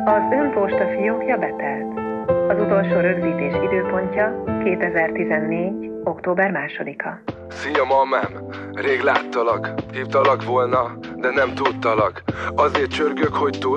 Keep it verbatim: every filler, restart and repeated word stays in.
Az ön postafiókja betelt. Az utolsó rögzítés időpontja kétezer-tizennégy. október másodika. Szia, mamám! Rég láttalak, hívtalak volna, de nem tudtalak. Azért csörgök, hogy tud,